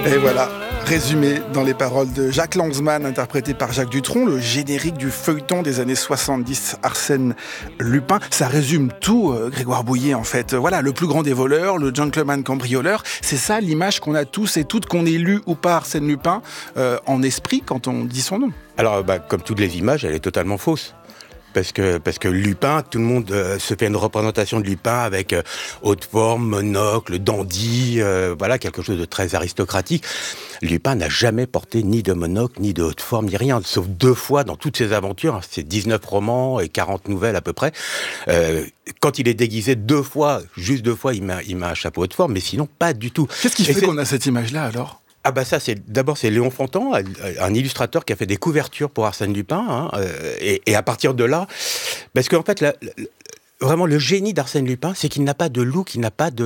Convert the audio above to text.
Et voilà, résumé dans les paroles de Jacques Lanzmann, interprété par Jacques Dutronc, le générique du feuilleton des années 70, Arsène Lupin. Ça résume tout, Grégoire Bouillet, en fait. Voilà, le plus grand des voleurs, le gentleman cambrioleur. C'est ça l'image qu'on a tous et toutes, qu'on ait lu ou pas Arsène Lupin, en esprit quand on dit son nom. Alors, comme toutes les images, elle est totalement fausse. Parce que Lupin, tout le monde se fait une représentation de Lupin avec haute forme, monocle, dandy, voilà, quelque chose de très aristocratique. Lupin n'a jamais porté ni de monocle, ni de haute forme, ni rien, sauf 2 fois dans toutes ses aventures, hein, c'est 19 romans et 40 nouvelles à peu près. Quand il est déguisé 2 fois, juste 2 fois, il met un chapeau haute forme, mais sinon pas du tout. Qu'est-ce qui fait qu'on a cette image-là alors ? Ah bah ça, c'est Léon Fontan, un illustrateur qui a fait des couvertures pour Arsène Lupin, hein, et à partir de là, parce qu'en fait, vraiment le génie d'Arsène Lupin, c'est qu'il n'a pas de look, il n'a pas de